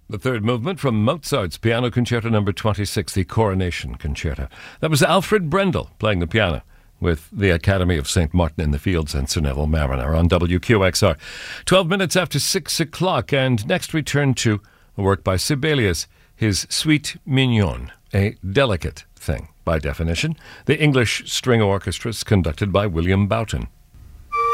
The third movement from Mozart's Piano Concerto No. 26, the Coronation Concerto. That was Alfred Brendel playing the piano with the Academy of St. Martin in the Fields and Sir Neville Marriner on WQXR. 12 minutes after 6 o'clock, and next we turn to a work by Sibelius, his Suite Mignonne, a delicate thing by definition. The English String Orchestra is conducted by William Boughton.